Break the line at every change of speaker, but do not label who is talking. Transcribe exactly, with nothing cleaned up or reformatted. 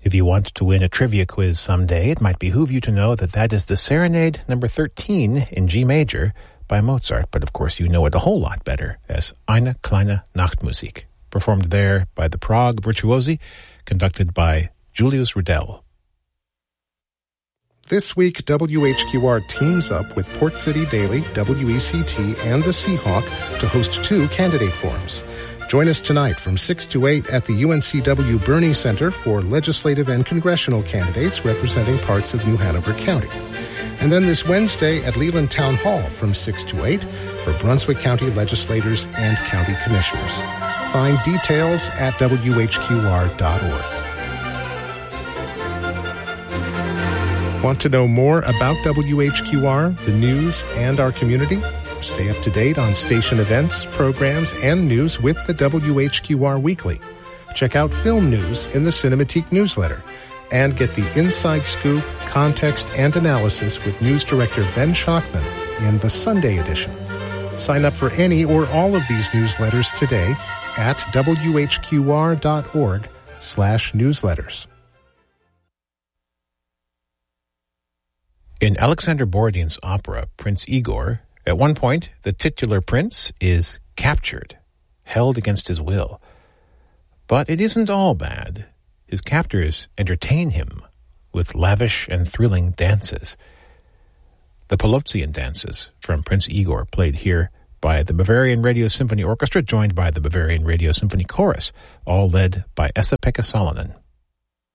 If you want to win a trivia quiz someday, it might behoove you to know that that is the Serenade number thirteen in G major by Mozart, but of course you know it a whole lot better as Eine kleine Nachtmusik, performed there by the Prague Virtuosi, conducted by Julius Rudel.
This week, W H Q R teams up with Port City Daily, W E C T, and the Seahawk to host two candidate forums. Join us tonight from six to eight at the U N C W Burney Center for legislative and congressional candidates representing parts of New Hanover County. And then this Wednesday at Leland Town Hall from six to eight for Brunswick County legislators and county commissioners. Find details at W H Q R dot org. Want to know more about W H Q R, the news, and our community? Stay up to date on station events, programs, and news with the W H Q R Weekly. Check out film news in the Cinematique newsletter and get the inside scoop, context, and analysis with news director Ben Schachman in the Sunday edition. Sign up for any or all of these newsletters today at W H Q R dot org slash newsletters.
In Alexander Borodin's opera, Prince Igor, at one point, the titular prince is captured, held against his will. But it isn't all bad. His captors entertain him with lavish and thrilling dances. The Polovtsian dances from Prince Igor, played here by the Bavarian Radio Symphony Orchestra, joined by the Bavarian Radio Symphony Chorus, all led by Esa-Pekka Salonen.